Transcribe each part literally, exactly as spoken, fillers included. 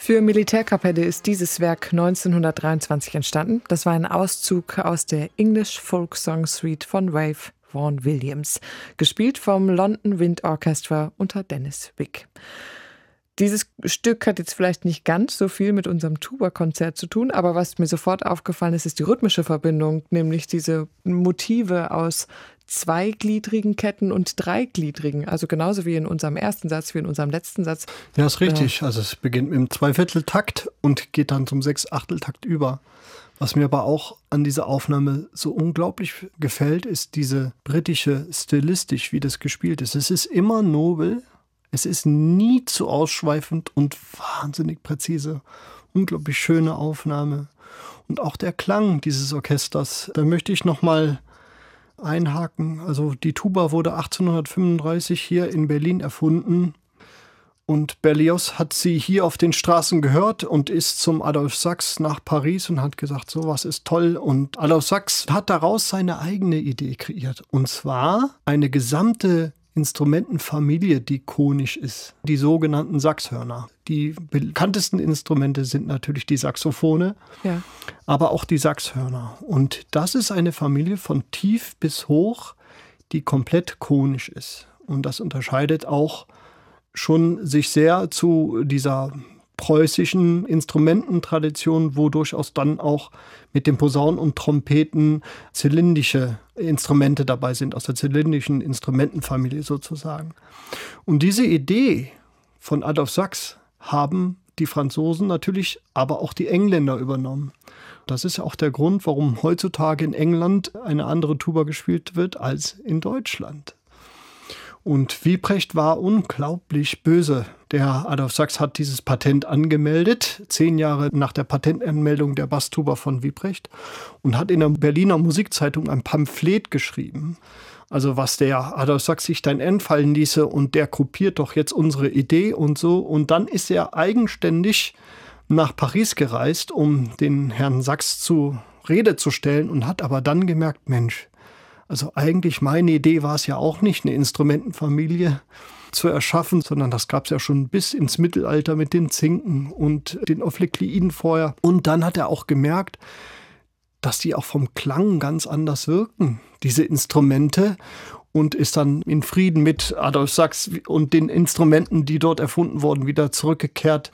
Für Militärkapelle ist dieses Werk neunzehnhundertdreiundzwanzig entstanden. Das war ein Auszug aus der English Folk Song Suite von Ralph Vaughan Williams, gespielt vom London Wind Orchestra unter Dennis Wick. Dieses Stück hat jetzt vielleicht nicht ganz so viel mit unserem Tuba-Konzert zu tun, aber was mir sofort aufgefallen ist, ist die rhythmische Verbindung, nämlich diese Motive aus zweigliedrigen Ketten und dreigliedrigen, also genauso wie in unserem ersten Satz, wie in unserem letzten Satz. Ja, ist richtig. Also es beginnt mit einem Zweivierteltakt und geht dann zum Sechsachteltakt über. Was mir aber auch an dieser Aufnahme so unglaublich gefällt, ist diese britische Stilistik, wie das gespielt ist. Es ist immer nobel. Es ist nie zu ausschweifend und wahnsinnig präzise. Unglaublich schöne Aufnahme. Und auch der Klang dieses Orchesters, da möchte ich noch mal einhaken. Also die Tuba wurde achtzehnhundertfünfunddreißig hier in Berlin erfunden. Und Berlioz hat sie hier auf den Straßen gehört und ist zum Adolphe Sax nach Paris und hat gesagt, sowas ist toll. Und Adolphe Sax hat daraus seine eigene Idee kreiert. Und zwar eine gesamte Instrumentenfamilie, die konisch ist. Die sogenannten Saxhörner. Die bekanntesten Instrumente sind natürlich die Saxophone, ja, aber auch die Saxhörner. Und das ist eine Familie von tief bis hoch, die komplett konisch ist. Und das unterscheidet auch schon sich sehr zu dieser preußischen Instrumententradition, wo durchaus dann auch mit den Posaunen und Trompeten zylindische Instrumente dabei sind, aus der zylindischen Instrumentenfamilie sozusagen. Und diese Idee von Adolphe Sax haben die Franzosen natürlich, aber auch die Engländer übernommen. Das ist auch der Grund, warum heutzutage in England eine andere Tuba gespielt wird als in Deutschland. Und Wieprecht war unglaublich böse. Der Adolphe Sax hat dieses Patent angemeldet, zehn Jahre nach der Patentanmeldung der Basstuba von Wieprecht, und hat in der Berliner Musikzeitung ein Pamphlet geschrieben. Also was der Adolphe Sax sich dann entfallen ließe und der kopiert doch jetzt unsere Idee und so. Und dann ist er eigenständig nach Paris gereist, um den Herrn Sax zur Rede zu stellen und hat aber dann gemerkt, Mensch, also eigentlich meine Idee war es ja auch nicht, eine Instrumentenfamilie zu erschaffen, sondern das gab es ja schon bis ins Mittelalter mit den Zinken und den Ophlykliden vorher. Und dann hat er auch gemerkt, dass die auch vom Klang ganz anders wirken, diese Instrumente, und ist dann in Frieden mit Adolphe Sax und den Instrumenten, die dort erfunden wurden, wieder zurückgekehrt.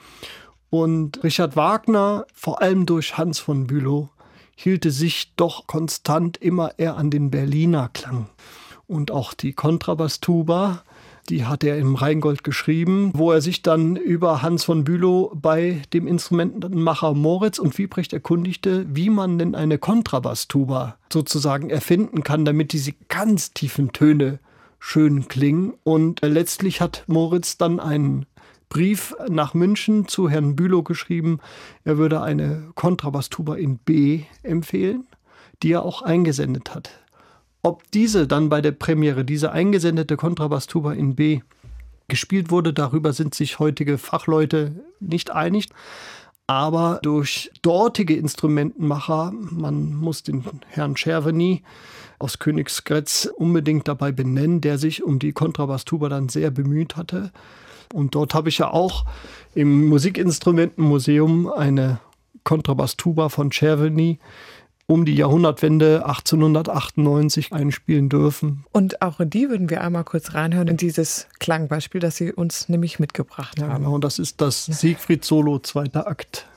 Und Richard Wagner, vor allem durch Hans von Bülow, hielte sich doch konstant immer eher an den Berliner Klang. Und auch die Kontrabasstuba, die hat er im Rheingold geschrieben, wo er sich dann über Hans von Bülow bei dem Instrumentenmacher Moritz und Wieprecht erkundigte, wie man denn eine Kontrabasstuba sozusagen erfinden kann, damit diese ganz tiefen Töne schön klingen. Und letztlich hat Moritz dann einen Brief nach München zu Herrn Bülow geschrieben, er würde eine Kontrabasstuba in B empfehlen, die er auch eingesendet hat. Ob diese dann bei der Premiere, diese eingesendete Kontrabasstuba in B gespielt wurde, darüber sind sich heutige Fachleute nicht einig. Aber durch dortige Instrumentenmacher, man muss den Herrn Czerweny aus Königsgrätz unbedingt dabei benennen, der sich um die Kontrabasstuba dann sehr bemüht hatte. Und dort habe ich ja auch im Musikinstrumentenmuseum eine Kontrabasstuba von Czerweny um die Jahrhundertwende achtzehnhundertachtundneunzig einspielen dürfen. Und auch in die würden wir einmal kurz reinhören, in dieses Klangbeispiel, das Sie uns nämlich mitgebracht haben. Ja, genau, das ist das Siegfried-Solo, zweiter Akt.